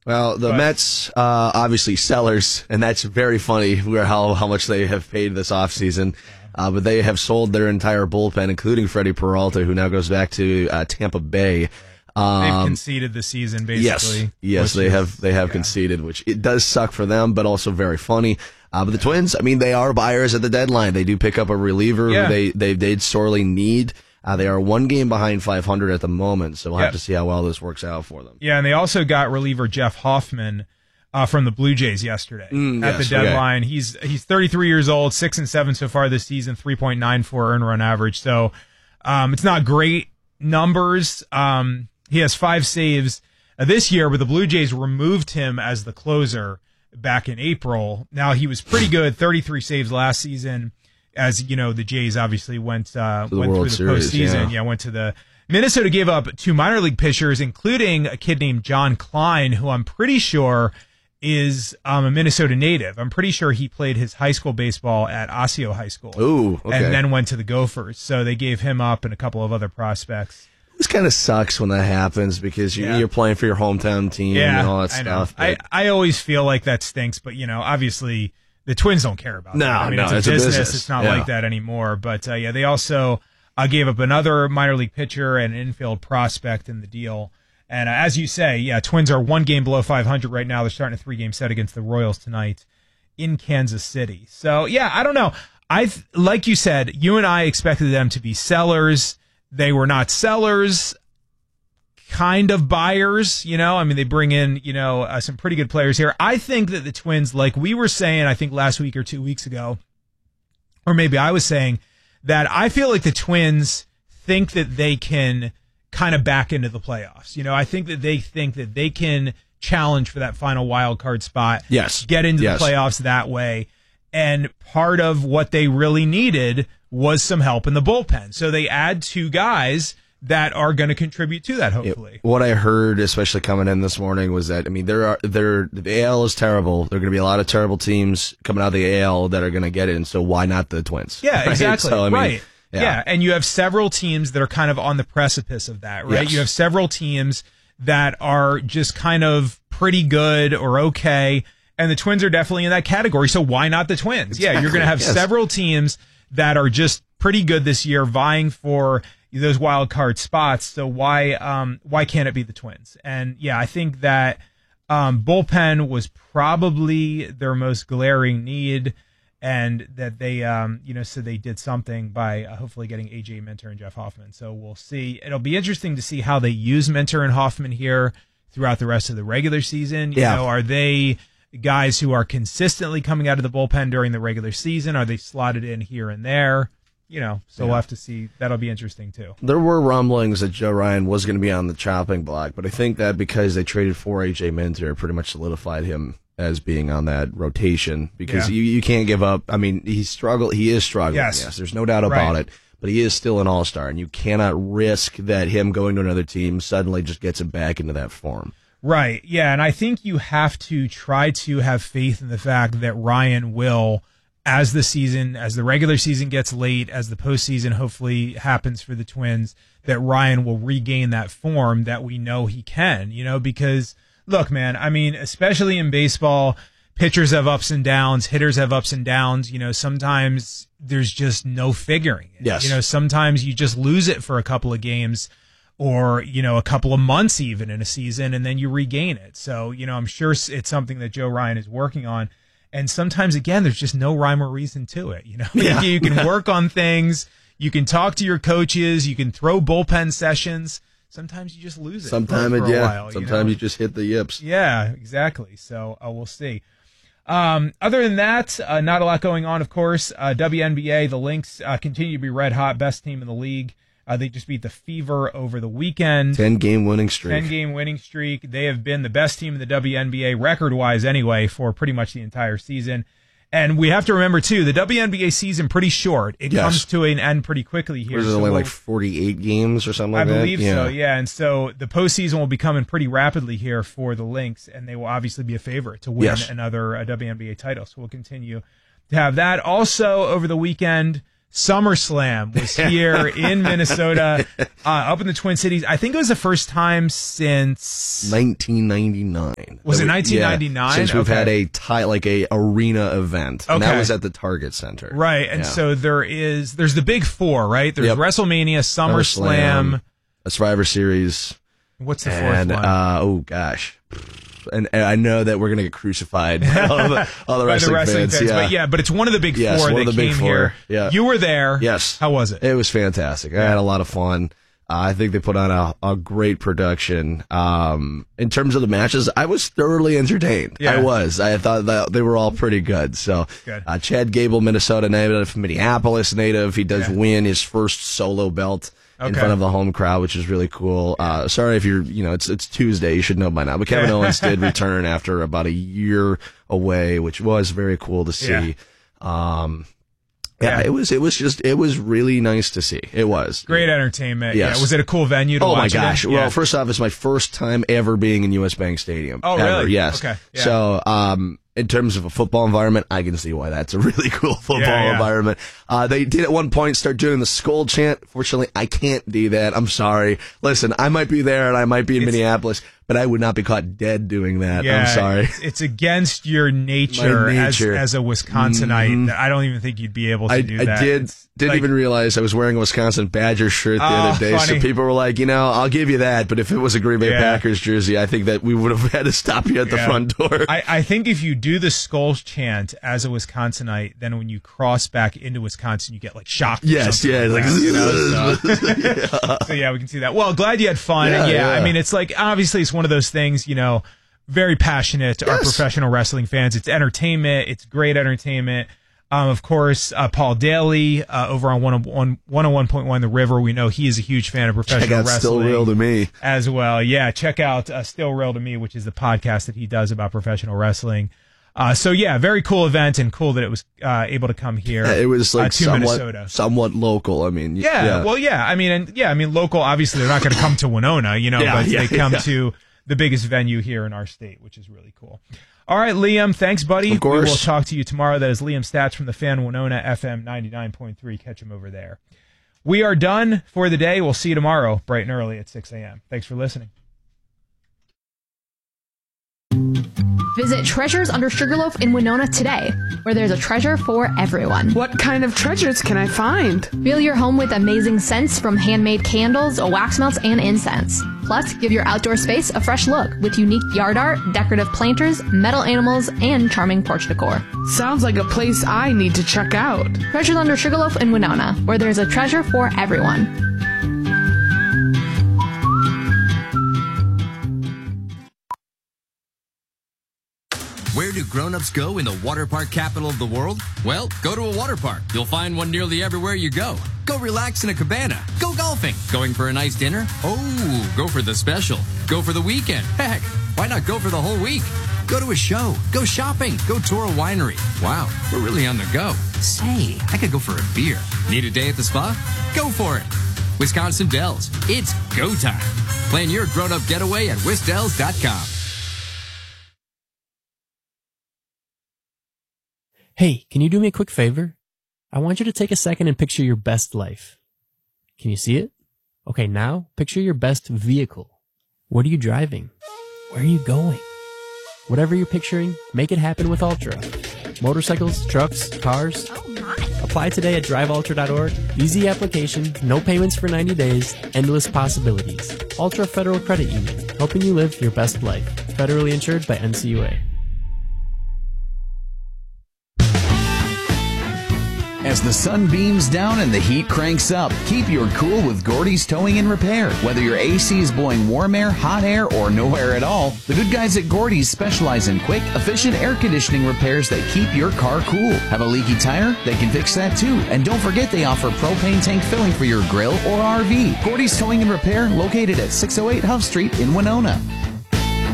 Well, the Mets, obviously sellers, and that's very funny how much they have paid this offseason. But they have sold their entire bullpen, including Freddie Peralta, who now goes back to Tampa Bay. They've conceded the season, basically. Yes, they have conceded, which it does suck for them, but also very funny. But the Twins, I mean, they are buyers at the deadline. They do pick up a reliever who they sorely need. They are one game behind 500 at the moment, so we'll have to see how well this works out for them. Yeah, and they also got reliever Jeff Hoffman from the Blue Jays yesterday at the deadline. Okay. He's 33 years old, 6-7 so far this season, 3.94 earned run average. So it's not great numbers. He has 5 saves this year, but the Blue Jays removed him as the closer back in April. Now, he was pretty good, 33 saves last season. As you know, the Jays obviously went through the postseason. Yeah, went to the Minnesota gave up 2 minor league pitchers, including a kid named John Klein, who I'm pretty sure is a Minnesota native. I'm pretty sure he played his high school baseball at Osseo High School. Ooh, okay. And then went to the Gophers. So they gave him up and a couple of other prospects. This kind of sucks when that happens because you're playing for your hometown team and all that stuff. I always feel like that stinks, but obviously the Twins don't care about that. I mean, it's a business. It's not like that anymore. But they also gave up another minor league pitcher and an infield prospect in the deal. And as you say, Twins are 1 game below 500 right now. They're starting a 3-game set against the Royals tonight in Kansas City. So I don't know. Like you said, you and I expected them to be sellers. They were not sellers. Kind of buyers, I mean, they bring in, some pretty good players here. I think that the Twins, like we were saying, I think last week or 2 weeks ago, or maybe I was saying that I feel like the Twins think that they can kind of back into the playoffs. I think that they can challenge for that final wild card spot. Yes. Get into the playoffs that way. And part of what they really needed was some help in the bullpen. So they add 2 guys that are going to contribute to that, hopefully. What I heard, especially coming in this morning, was that, I mean, the AL is terrible. There are going to be a lot of terrible teams coming out of the AL that are going to get it, and so why not the Twins? Yeah, right? exactly. So, I mean, right. Yeah, and you have several teams that are kind of on the precipice of that, right? Yes. You have several teams that are just kind of pretty good or okay, and the Twins are definitely in that category, so why not the Twins? Exactly. Yeah, you're going to have several teams that are just pretty good this year vying for those wild card spots. So why can't it be the Twins? And I think that bullpen was probably their most glaring need, and that they so they did something by hopefully getting AJ Minter and Jeff Hoffman. So we'll see. It'll be interesting to see how they use Minter and Hoffman here throughout the rest of the regular season. You know, are they guys who are consistently coming out of the bullpen during the regular season? Are they slotted in here and there? So we'll have to see. That'll be interesting, too. There were rumblings that Joe Ryan was going to be on the chopping block, but I think that because they traded for A.J. Minter, pretty much solidified him as being on that rotation because you can't give up. I mean, he is struggling. Yes, there's no doubt about it, but he is still an all-star, and you cannot risk that him going to another team suddenly just gets him back into that form. Right, yeah, and I think you have to try to have faith in the fact that Ryan will, as the regular season gets late, as the postseason hopefully happens for the Twins, that Ryan will regain that form that we know he can, because look, man, I mean, especially in baseball, pitchers have ups and downs, hitters have ups and downs, sometimes there's just no figuring it. Yes. Sometimes you just lose it for a couple of games or, a couple of months even in a season, and then you regain it. So, I'm sure it's something that Joe Ryan is working on. And sometimes, again, there's just no rhyme or reason to it. You can work on things. You can talk to your coaches. You can throw bullpen sessions. Sometimes you just lose it for a while. Sometimes you just hit the yips. Yeah, exactly. So we'll see. Other than that, not a lot going on, of course. WNBA, the Lynx continue to be red hot, best team in the league. They just beat the Fever over the weekend. 10-game winning streak. 10-game winning streak. They have been the best team in the WNBA, record-wise anyway, for pretty much the entire season. And we have to remember, too, the WNBA season pretty short. It comes to an end pretty quickly here. Was it only like 48 games or something like that? I believe so, yeah. And so the postseason will be coming pretty rapidly here for the Lynx, and they will obviously be a favorite to win another WNBA title. So we'll continue to have that. Also, over the weekend, SummerSlam was here in Minnesota, up in the Twin Cities. I think it was the first time since 1999. Was it 1999? Yeah, since we've had a arena event, and that was at the Target Center. Right, and so there's the big four, right? There's WrestleMania, SummerSlam, a Survivor Series. What's the fourth one? Oh gosh. And I know that we're going to get crucified by all the wrestling fans. Yeah. But it's one of the big four that came here. Yeah. You were there. Yes. How was it? It was fantastic. I had a lot of fun. I think they put on a great production. In terms of the matches, I was thoroughly entertained. Yeah. I thought that they were all pretty good. So, Chad Gable, Minnesota native, from Minneapolis native. He does win his first solo belt in front of the home crowd, which is really cool. Sorry if it's Tuesday, you should know by now. But Kevin Owens did return after about a year away, which was very cool to see. It was really nice to see. It was great entertainment. Yes. Yeah. Was it a cool venue to watch? Oh my gosh. Well, first off, it's my first time ever being in US Bank Stadium. Oh, really? Yes. Okay. Yeah. So, in terms of a football environment, I can see why that's a really cool football environment. They did at one point start doing the Skull chant. Fortunately, I can't do that. I'm sorry. Listen, I might be there and I might be in Minneapolis, but I would not be caught dead doing that. I'm sorry. It's against your nature. As a Wisconsinite. I don't even think you'd be able to do that. I didn't even realize I was wearing a Wisconsin Badger shirt the other day. Funny. So people were like, I'll give you that. But if it was a Green Bay Packers jersey, I think that we would have had to stop you at the front door. I think if you do the Skulls chant as a Wisconsinite, then when you cross back into Wisconsin, you get like shocked. Yes, so we can see that. Well, glad you had fun. I mean, it's like, obviously it's one of those things, very passionate to our professional wrestling fans. It's entertainment. It's great entertainment. Of course, Paul Daly over on 101.1 The River. We know he is a huge fan of professional wrestling. Check out Still Real to Me as well. Yeah, check out Still Real to Me, which is the podcast that he does about professional wrestling. Very cool event, and cool that it was able to come here. It was like to Minnesota. Somewhat local. I mean, local. Obviously, they're not going to come to Winona, but they come to the biggest venue here in our state, which is really cool. All right, Liam, thanks, buddy. Of course. We will talk to you tomorrow. That is Liam Stats from the Fan Winona FM 99.3. Catch him over there. We are done for the day. We'll see you tomorrow, bright and early at 6 a.m. Thanks for listening. Visit Treasures Under Sugarloaf in Winona today, where there's a treasure for everyone. What kind of treasures can I find? Fill your home with amazing scents from handmade candles, wax melts, and incense. Plus, give your outdoor space a fresh look with unique yard art, decorative planters, metal animals, and charming porch decor. Sounds like a place I need to check out. Treasures Under Sugarloaf in Winona, where there's a treasure for everyone. Where do grown-ups go in the water park capital of the world? Well, go to a water park. You'll find one nearly everywhere you go. Go relax in a cabana. Go golfing. Going for a nice dinner? Oh, go for the special. Go for the weekend. Heck, why not go for the whole week? Go to a show. Go shopping. Go tour a winery. Wow, we're really on the go. Say, I could go for a beer. Need a day at the spa? Go for it. Wisconsin Dells. It's go time. Plan your grown-up getaway at wisdells.com. Hey, can you do me a quick favor? I want you to take a second and picture your best life. Can you see it? Okay, now picture your best vehicle. What are you driving? Where are you going? Whatever you're picturing, make it happen with Ultra. Motorcycles, trucks, cars. Oh my. Apply today at driveultra.org. Easy application, no payments for 90 days, endless possibilities. Ultra Federal Credit Union, helping you live your best life. Federally insured by NCUA. As the sun beams down and the heat cranks up, keep your cool with Gordy's Towing and Repair. Whether your AC is blowing warm air, hot air, or no air at all, the good guys at Gordy's specialize in quick, efficient air conditioning repairs that keep your car cool. Have a leaky tire? They can fix that too. And don't forget they offer propane tank filling for your grill or RV. Gordy's Towing and Repair, located at 608 Huff Street in Winona.